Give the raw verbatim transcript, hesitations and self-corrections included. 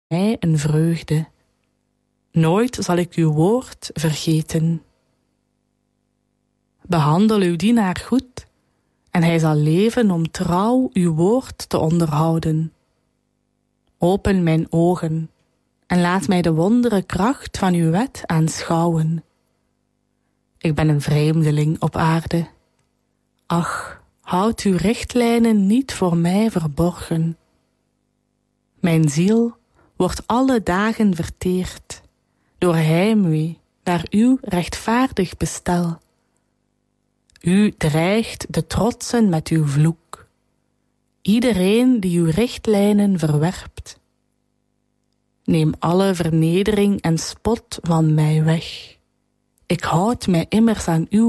mij een vreugde. Nooit zal ik uw woord vergeten. Behandel uw dienaar goed, en hij zal leven om trouw uw woord te onderhouden. Open mijn ogen, en laat mij de wondere kracht van uw wet aanschouwen. Ik ben een vreemdeling op aarde. Ach, houd uw richtlijnen niet voor mij verborgen. Mijn ziel wordt alle dagen verteerd door heimwee naar uw rechtvaardig bestel. U dreigt de trotsen met uw vloek, iedereen die uw richtlijnen verwerpt. Neem alle vernedering en spot van mij weg. Ik houd mij immers aan uw